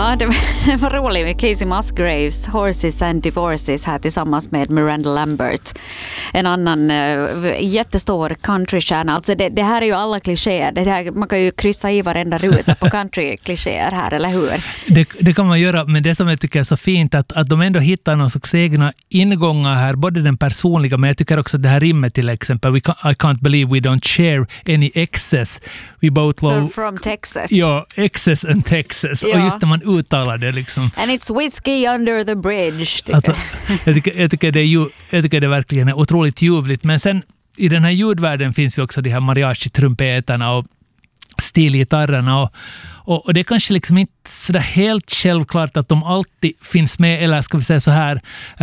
Ja, det var roligt med Casey Musgraves, Horses and Divorces här tillsammans med Miranda Lambert. En annan jättestor countrystjärna. Alltså det här är ju alla klichéer. Man kan ju kryssa i varenda ruta på countryklichéer här, eller hur? Det kan man göra, men det som jag tycker är så fint att de ändå hittar någon slags egna ingångar här, både den personliga, men jag tycker också att det här rimmet till exempel, I can't believe we don't share any excess. We both love... From Texas. Ja, excess and Texas. Ja. Och just när man uttalar det liksom. And it's whiskey under the bridge. Alltså, jag tycker det verkligen är otroligt ljuvligt. Men sen i den här ljudvärlden finns ju också de här mariachi-trumpeterna och stilgitarrerna och det är kanske liksom inte så där helt självklart att de alltid finns med, eller ska vi säga så här,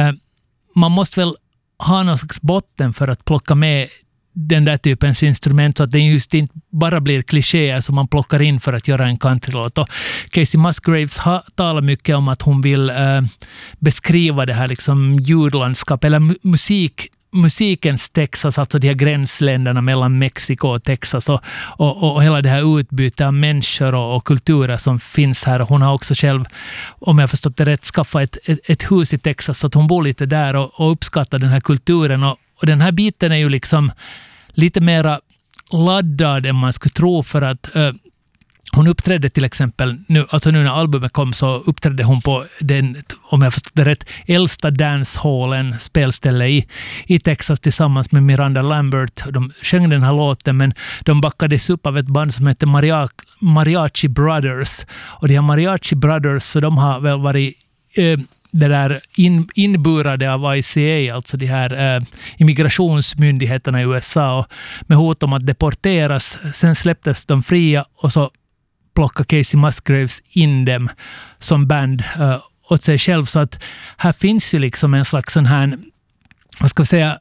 man måste väl ha någon slags botten för att plocka med den där typens instrument så att det just inte bara blir klichéer som man plockar in för att göra en countrylåt. Och Casey Musgraves talar mycket om att hon vill beskriva det här liksom ljudlandskap eller musikens Texas, alltså de här gränsländerna mellan Mexiko och Texas och hela det här utbytet av människor och kulturer som finns här. Hon har också själv, om jag förstått det rätt, skaffat ett hus i Texas så att hon bor lite där och uppskattar den här kulturen och den här biten är ju liksom lite mera laddad än man skulle tro för att hon uppträdde till exempel, nu när albumet kom så uppträdde hon på den, om jag förstår det rätt, äldsta dancehallen, spelställe i Texas tillsammans med Miranda Lambert. De sjöng den här låten men de backades upp av ett band som heter Mariachi Brothers. Och de här Mariachi Brothers så de har väl varit det där inburade av ICA, alltså de här immigrationsmyndigheterna i USA och med hot om att deporteras. Sen släpptes de fria och så plockade Casey Musgraves in dem som band åt sig själv. Så att här finns ju liksom en slags sån här, vad ska vi säga,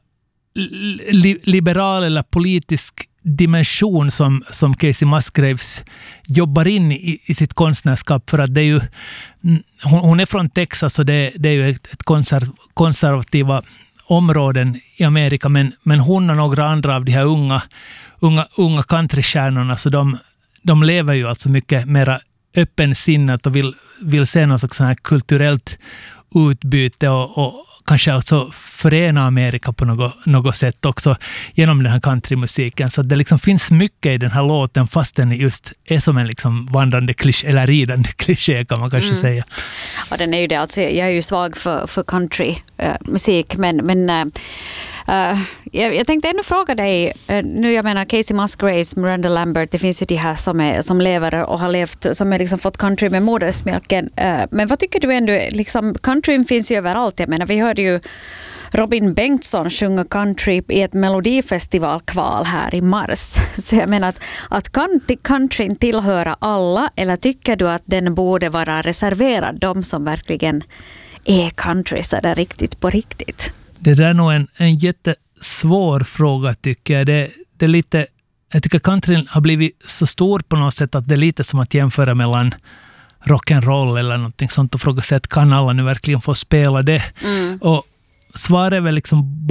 liberal eller politisk dimension som Casey Musgraves jobbar in i sitt konstnärskap för att det är ju, hon är från Texas och det är ju ett konservativa områden i Amerika men hon och några andra av de här unga countrystjärnorna så de lever ju alltså mycket mer öppensinnat och vill se något slags sån här kulturellt utbyte och kanske alltså förena Amerika på något sätt också genom den här countrymusiken. Så det liksom finns mycket i den här låten fast den just är som en liksom vandrande kliché, eller ridande kliché kan man kanske säga. Ja, den är ju det. Alltså, jag är ju svag för countrymusik men jag tänkte ändå fråga dig, nu jag menar Casey Musgraves, Miranda Lambert, det finns ju de här som lever och har levt, som har liksom fått country med modersmjölken. Men vad tycker du ändå, liksom, countryn finns ju överallt. Jag menar, vi hörde ju Robin Bengtsson sjunga country i ett melodifestivalkval här i mars. Så jag menar att kan countryn tillhöra alla, eller tycker du att den borde vara reserverad de som verkligen är country så där riktigt på riktigt? Det där är nog en jättesvår fråga tycker jag. Det är lite, jag tycker countryn har blivit så stor på något sätt att det är lite som att jämföra mellan rock'n'roll eller någonting sånt och fråga sig att kan alla nu verkligen få spela det? Och svaret är väl liksom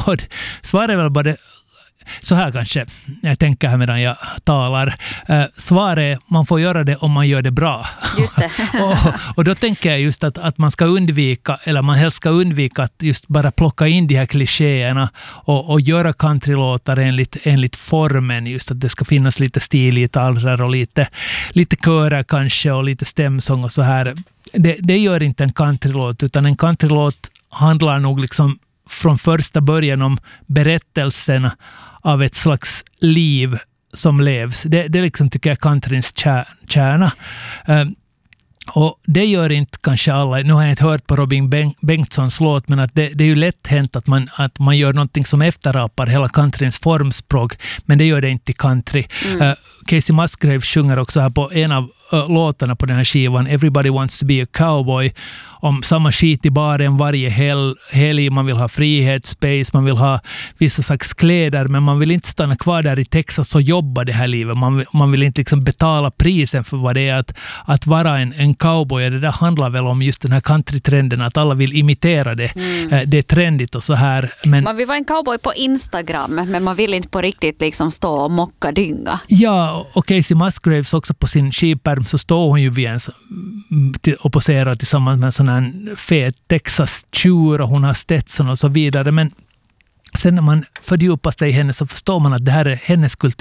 både så här kanske, jag tänker här medan jag talar. Svaret är, man får göra det om man gör det bra. Just det. och då tänker jag just att man ska undvika, eller man helst ska undvika att just bara plocka in de här klichéerna och göra countrylåtar enligt formen, just att det ska finnas lite stilgitarrer och lite körer kanske och lite stämsång och så här. Det gör inte en countrylåt, utan en countrylåt handlar nog liksom från första början om berättelsen av ett slags liv som levs. Det liksom tycker jag countryns kärna. Och det gör inte kanske alla. Nu har jag inte hört på Robin Bengtssons låt, men att det är ju lätt hänt att man gör någonting som efterapar hela countryns formspråk, men det gör det inte i country. Casey Musgraves sjunger också här på en av låtarna på den här skivan, Everybody Wants to be a Cowboy, om samma skit i baren varje helg. Man vill ha frihet, space, man vill ha vissa slags kläder, men man vill inte stanna kvar där i Texas och jobba det här livet. Man vill inte liksom betala prisen för vad det är att vara en cowboy. Det där handlar väl om just den här countrytrenden, att alla vill imitera det. Det är trendigt och så här. Men man vill vara en cowboy på Instagram, men man vill inte på riktigt liksom stå och mocka dynga. Ja, och Casey Musgraves också på sin skivpärm film så står hon ju vid en och poserar tillsammans med en sån här fet Texas-tjur och hon har Stetson och så vidare. Men sen när man fördjupar sig i henne så förstår man att det här är hennes kultur.